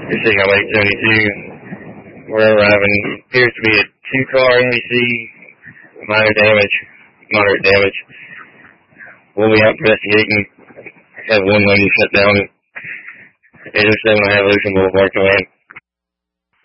Sitting on 872. We're arriving. Appears to be a 2-car NBC. Moderate damage. We'll be out investigating. Have one lane shut down. 807 I have Lucian Boulevard command.